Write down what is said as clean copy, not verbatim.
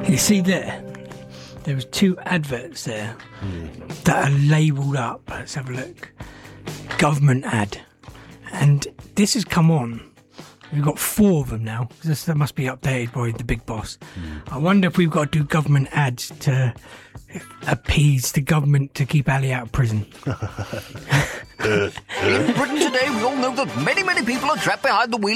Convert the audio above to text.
You see there was 2 adverts there that are labelled up. Let's have a look. Government ad. And this has come on. We've got 4 of them now. That must be updated by the big boss. I wonder if we've got to do government ads to appease the government to keep Ali out of prison. In Britain today, we all know that many people are trapped behind the wheel